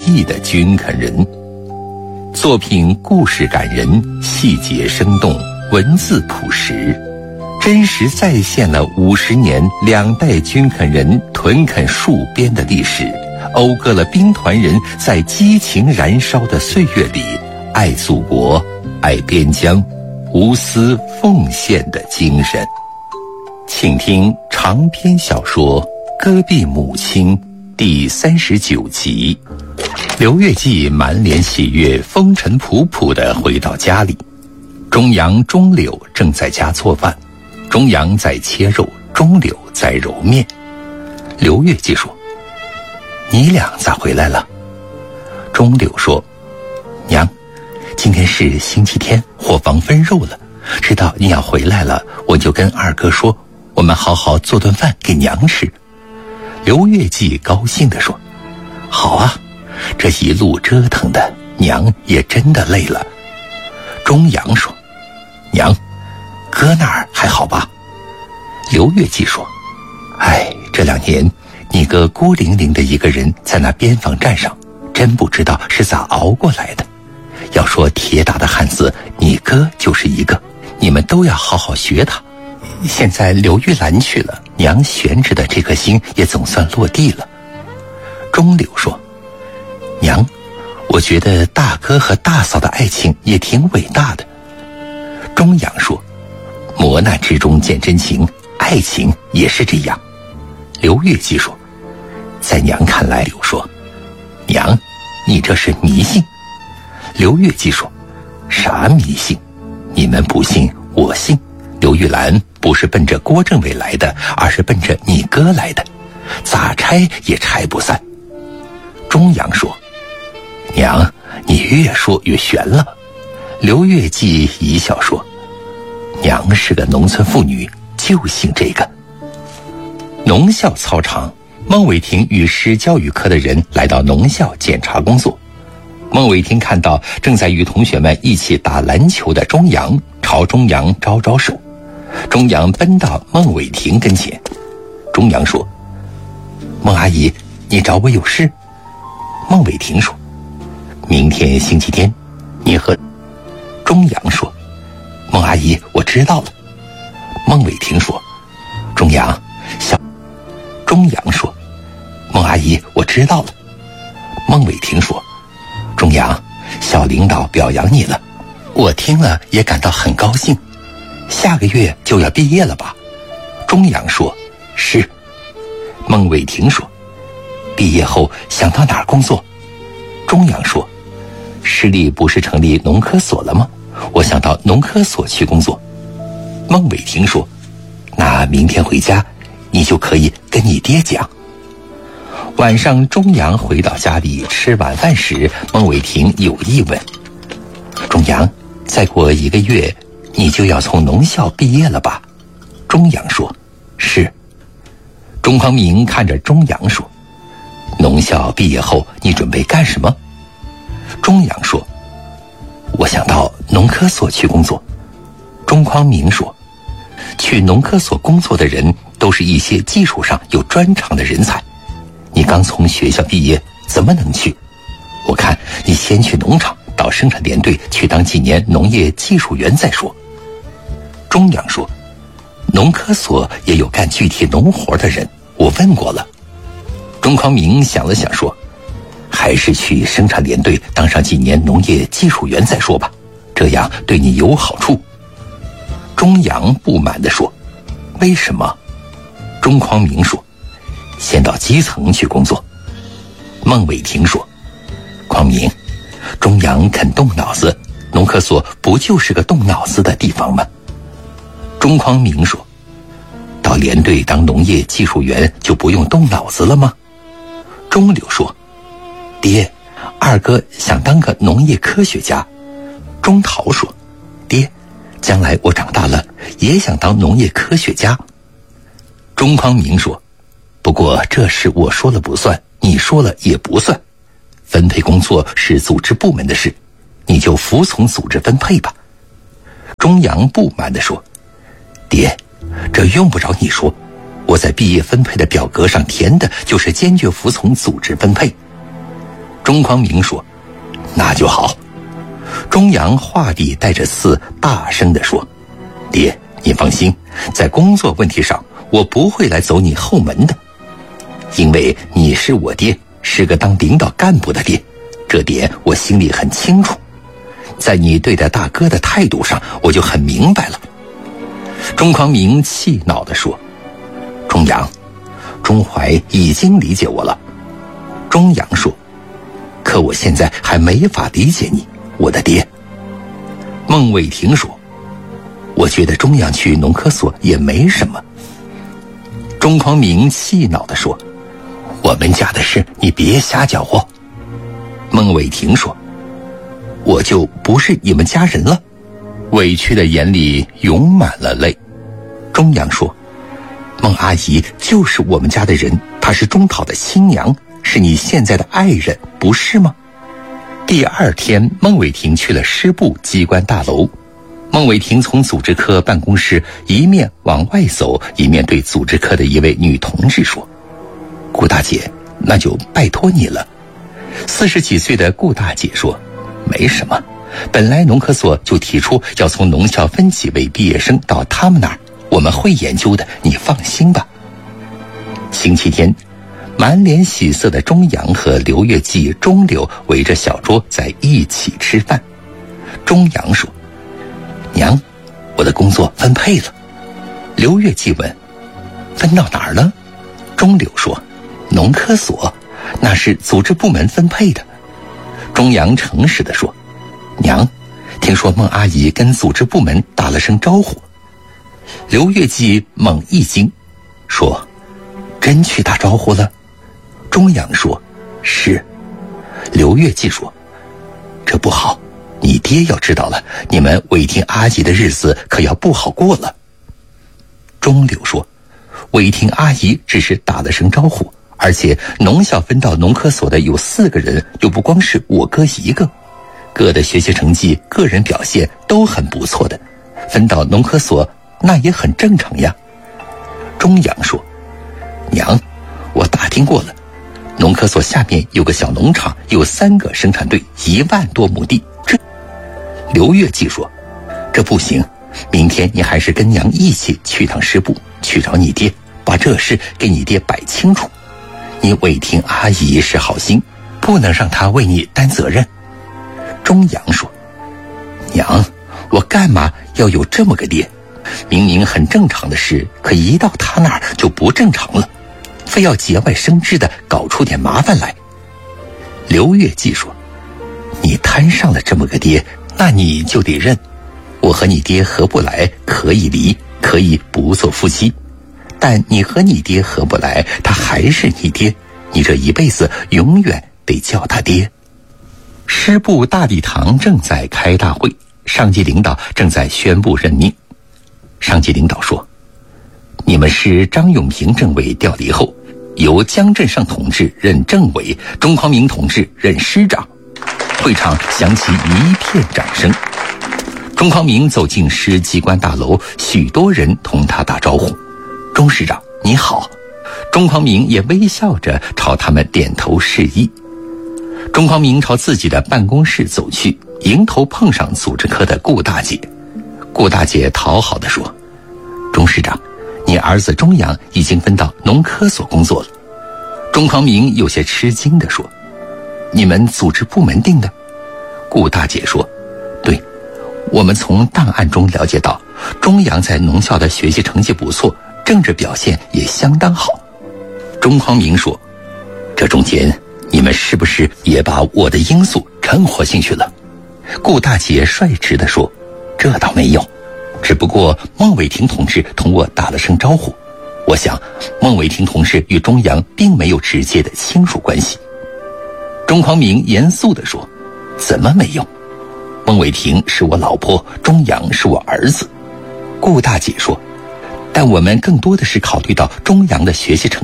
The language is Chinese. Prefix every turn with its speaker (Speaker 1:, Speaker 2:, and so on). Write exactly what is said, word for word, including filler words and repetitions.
Speaker 1: 异的军垦人。作品故事感人，细节生动，文字朴实，真实再现了五十年两代军垦人屯垦戍边的历史，讴歌了兵团人在激情燃烧的岁月里爱祖国、爱边疆、无私奉献的精神。请听长篇小说《戈壁母亲》第三十九集。刘月季满脸喜悦，风尘仆仆地回到家里。钟阳、钟柳正在家做饭，钟阳在切肉，钟柳在揉面。刘月季说：“你俩咋回来了？”钟柳说：“娘，今天是星期天，伙房分肉了，知道你要回来了，我就跟二哥说，我们好好做顿饭给娘吃。”刘月季高兴地说：“好啊，这一路折腾的，娘也真的累了。”钟阳说：“娘，哥那儿还好吧？”刘月季说：“哎，这两年你哥孤零零的一个人在那边防战上，真不知道是咋熬过来的。要说铁打的汉子，你哥就是一个，你们都要好好学他。现在刘玉兰去了，娘悬着的这颗心也总算落地了。”钟柳说：“娘，我觉得大哥和大嫂的爱情也挺伟大的。”钟阳说：“磨难之中见真情，爱情也是这样。”刘月季说：“在娘看来，柳说，娘，你这是迷信。”刘月季说：“啥迷信？你们不信，我信。刘玉兰不是奔着郭政委来的，而是奔着你哥来的，咋拆也拆不散。”钟阳说：“娘，你越说越悬了。”刘月季一笑说：“娘是个农村妇女，就信这个。”农校操场，孟伟霆与市教育科的人来到农校检查工作。孟伟霆看到正在与同学们一起打篮球的钟阳，朝钟阳招招手。钟阳奔到孟伟霆跟前。钟阳说：“孟阿姨，你找我有事？”孟伟霆说：“明天星期天，你和……”钟阳说：“孟阿姨，我知道了。”孟伟霆说：“钟阳，小……”钟阳说：“孟阿姨，我知道了。”孟伟霆说：“钟阳，小领导表扬你了，我听了也感到很高兴。下个月就要毕业了吧？”钟阳说：“是。”孟伟霆说：“毕业后想到哪儿工作？”钟阳说：“市里不是成立农科所了吗？我想到农科所去工作。”孟伟霆说：“那明天回家，你就可以跟你爹讲。”晚上，钟阳回到家里吃晚饭时，孟伟霆有意问：“钟阳，再过一个月，你就要从农校毕业了吧？”钟阳说：“是。”钟匡明看着钟阳说：“农校毕业后，你准备干什么？”钟阳说：“我想到农科所去工作。”钟匡明说：“去农科所工作的人都是一些技术上有专长的人才，你刚从学校毕业，怎么能去？我看你先去农场，到生产联队去当几年农业技术员再说。”钟阳说：“农科所也有干具体农活的人，我问过了。”钟匡明想了想说：“还是去生产联队当上几年农业技术员再说吧，这样对你有好处。”钟阳不满地说：“为什么？”钟匡明说：“先到基层去工作。”孟伟霆说：“匡明，钟阳肯动脑子，农科所不就是个动脑子的地方吗？”钟匡明说：“到连队当农业技术员就不用动脑子了吗？”钟柳说：“爹，二哥想当个农业科学家。”钟桃说：“爹，将来我长大了也想当农业科学家。”钟匡明说：“不过这事我说了不算，你说了也不算，分配工作是组织部门的事，你就服从组织分配吧。”钟阳不满地说：“爹，这用不着你说，我在毕业分配的表格上填的就是坚决服从组织分配。” 钟匡明说：“那就好。”钟阳话地带着刺，大声地说：“爹，你放心，在工作问题上，我不会来走你后门的，因为你是我爹，是个当领导干部的爹，这点我心里很清楚。在你对待大哥的态度上，我就很明白了。”钟匡明气恼地说：“钟阳，钟怀已经理解我了。”钟阳说：“可我现在还没法理解你，我的爹。”孟伟霆说：“我觉得钟阳去农科所也没什么。”钟匡明气恼地说：“我们家的事你别瞎搅和。”孟伟霆说：“我就不是你们家人了。”委屈的眼里涌满了泪。钟阳说：“孟阿姨就是我们家的人，她是钟讨的新娘，是你现在的爱人，不是吗？”第二天，孟伟霆去了师部机关大楼。孟伟霆从组织科办公室一面往外走，一面对组织科的一位女同志说：“顾大姐，那就拜托你了。”四十几岁的顾大姐说：“没什么，本来农科所就提出要从农校分几位毕业生到他们那儿，我们会研究的，你放心吧。”星期天，满脸喜色的钟阳和刘月季、钟柳围着小桌在一起吃饭。钟阳说：“娘，我的工作分配了。”刘月季问：“分到哪儿了？”钟柳说：“农科所，那是组织部门分配的。”钟阳诚实地说：“娘，听说孟阿姨跟组织部门打了声招呼。”刘月季猛一惊，说：“真去打招呼了？”钟阳说：“是。”刘月季说：“这不好，你爹要知道了，你们伟霆阿姨的日子可要不好过了。”钟柳说：“伟霆阿姨只是打了声招呼，而且农校分到农科所的有四个人，又不光是我哥一个，哥的学习成绩、个人表现都很不错的，分到农科所那也很正常呀。”钟阳说：“娘，我打听过了，农科所下面有个小农场，有三个生产队，一万多亩地。”这刘月季说：“这不行，明天你还是跟娘一起去趟师部，去找你爹，把这事给你爹摆清楚。你伟霆阿姨是好心，不能让她为你担责任。”钟阳说：“娘，我干嘛要有这么个爹？明明很正常的事，可一到他那儿就不正常了，非要节外生枝的搞出点麻烦来。”刘月季说：“你摊上了这么个爹，那你就得认。我和你爹合不来，可以离，可以不做夫妻，但你和你爹合不来，他还是你爹，你这一辈子永远得叫他爹。”师部大礼堂正在开大会，上级领导正在宣布任命。上级领导说：“你们是张永平政委调离后，由江振上同志任政委，钟匡明同志任师长。”会场响起一片掌声。钟匡明走进师机关大楼，许多人同他打招呼：“钟师长你好。”钟匡明也微笑着朝他们点头示意。钟匡明朝自己的办公室走去，迎头碰上组织科的顾大姐。顾大姐讨好地说：“钟师长，你儿子钟阳已经分到农科所工作了。”钟匡明有些吃惊地说：“你们组织部门定的？”顾大姐说：“对，我们从档案中了解到，钟阳在农校的学习成绩不错，政治表现也相当好。”钟匡明说：“这中间你们是不是也把我的因素掺和进去了？”顾大姐率直地说：“这倒没有，只不过孟伟霆同志同我打了声招呼，我想孟伟霆同志与钟阳并没有直接的亲属关系。”钟匡明严肃地说：“怎么没有？孟伟霆是我老婆，钟阳是我儿子。”顾大姐说：“但我们更多的是考虑到钟阳的学习成